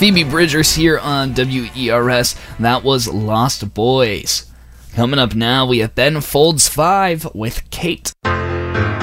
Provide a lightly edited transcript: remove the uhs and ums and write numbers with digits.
Phoebe Bridgers here on WERS. That was Lost Boys. Coming up now, we have Ben Folds 5 with Kate.